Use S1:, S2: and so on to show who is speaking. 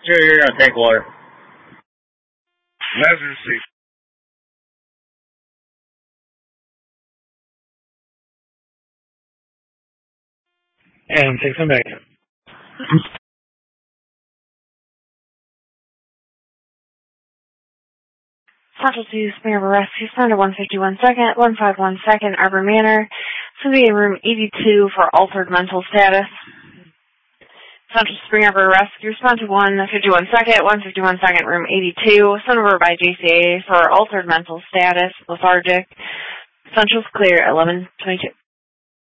S1: sure you're going to take water.
S2: Measure C.
S3: And take some back.
S4: Central 2, Springer Rescue, Center 151 second, 151 second, Arbor Manor. It's going to be in room 82 for altered mental status. Central Springer Rescue, respond to 151 second, 151 second, room 82. Sent over by JCA for altered mental status, lethargic. Central's clear at 11:22.